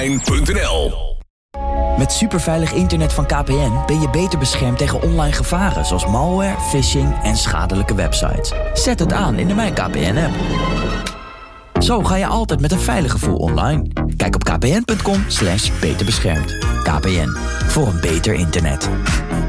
KPN.nl. Met superveilig internet van KPN ben je beter beschermd tegen online gevaren zoals malware, phishing en schadelijke websites. Zet het aan in de Mijn KPN-app. Zo ga je altijd met een veilig gevoel online. Kijk op kpn.com/beterbeschermd. KPN, voor een beter internet.